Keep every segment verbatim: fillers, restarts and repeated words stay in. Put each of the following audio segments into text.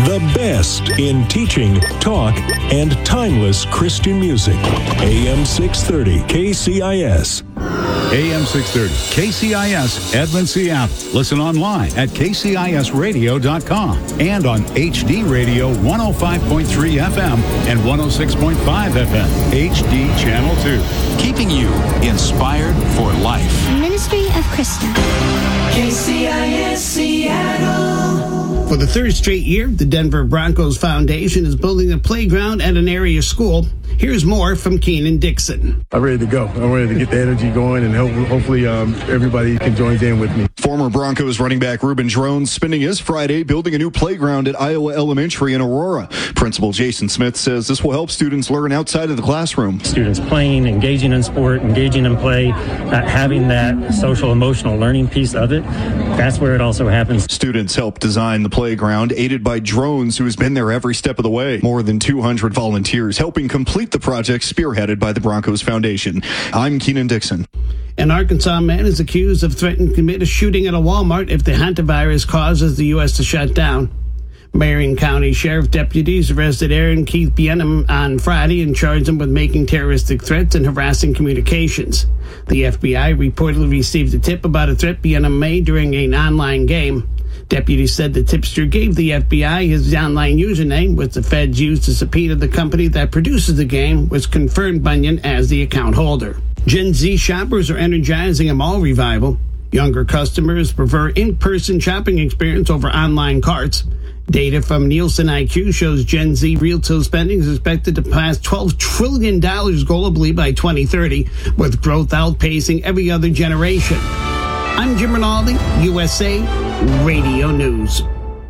The best in teaching, talk, and timeless Christian music. A M six thirty K C I S. A M six thirty K C I S, Edmond, Seattle. Listen online at k c i s radio dot com and on H D Radio one oh five point three F M and one oh six point five F M. H D Channel two. Keeping you inspired for life. Ministry of Krista. K C I S Seattle. For the third straight year, the Denver Broncos Foundation is building a playground at an area school. Here's more from Keenan Dixon. I'm ready to go. I'm ready to get the energy going, and hope, hopefully um, everybody can join in with me. Former Broncos running back Reuben Drones spending his Friday building a new playground at Iowa Elementary in Aurora. Principal Jason Smith says this will help students learn outside of the classroom. Students playing, engaging in sport, engaging in play, uh, having that social emotional learning piece of it, that's where it also happens. Students helped design the playground, aided by Drones, who has been there every step of the way. More than two hundred volunteers helping complete the project spearheaded by the Broncos Foundation. I'm Keenan Dixon. An Arkansas man is accused of threatening to commit a shooting at a Walmart if the hantavirus causes the U S to shut down. Marion County Sheriff deputies arrested Aaron Keith Bienem on Friday and charged him with making terroristic threats and harassing communications. The F B I reportedly received a tip about a threat Bienem made during an online game. Deputies said the tipster gave the F B I his online username, which the feds used to subpoena the company that produces the game, which confirmed Bunyan as the account holder. Gen Z shoppers are energizing a mall revival. Younger customers prefer in-person shopping experience over online carts. Data from Nielsen I Q shows Gen Z retail spending is expected to pass twelve trillion dollars globally by twenty thirty, with growth outpacing every other generation. I'm Jim Rinaldi, U S A Radio News.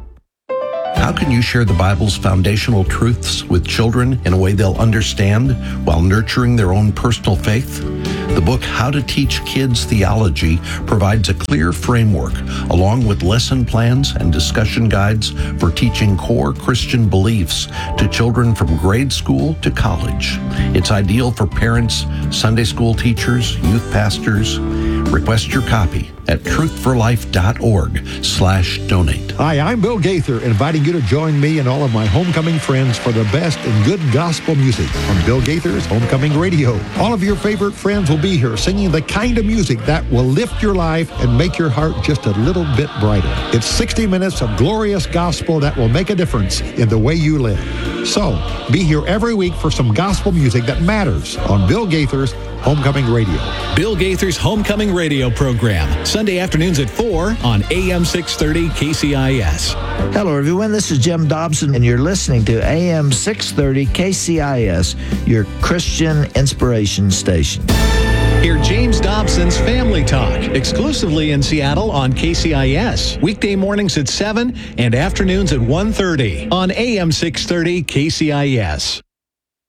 How can you share the Bible's foundational truths with children in a way they'll understand while nurturing their own personal faith? The book How to Teach Kids Theology provides a clear framework along with lesson plans and discussion guides for teaching core Christian beliefs to children from grade school to college. It's ideal for parents, Sunday school teachers, youth pastors. Request your copy at truth for life dot org slash donate. Hi, I'm Bill Gaither, inviting you to join me and all of my homecoming friends for the best in good gospel music on Bill Gaither's Homecoming Radio. All of your favorite friends will be here singing the kind of music that will lift your life and make your heart just a little bit brighter. It's sixty minutes of glorious gospel that will make a difference in the way you live. So, be here every week for some gospel music that matters on Bill Gaither's Homecoming Radio. Bill Gaither's Homecoming Radio program, Sunday afternoons at four on A M six thirty K C I S. Hello, everyone. This is Jim Dobson, and you're listening to A M six thirty K C I S, your Christian inspiration station. Hear James Dobson's Family Talk, exclusively in Seattle on K C I S. Weekday mornings at seven and afternoons at one thirty on A M six thirty K C I S.